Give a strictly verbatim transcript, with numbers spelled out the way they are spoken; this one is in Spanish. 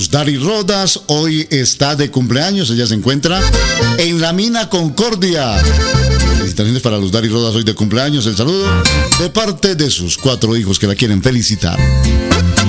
Dari Rodas hoy está de cumpleaños. Ella se encuentra en la Mina Concordia. Felicitaciones para Luz Dari Rodas hoy de cumpleaños. El saludo de parte de sus cuatro hijos que la quieren felicitar.